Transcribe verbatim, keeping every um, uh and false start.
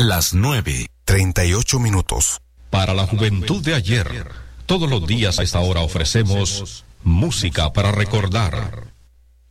las nueve, treinta y ocho minutos. Para la juventud de ayer, todos los días a esta hora ofrecemos música para recordar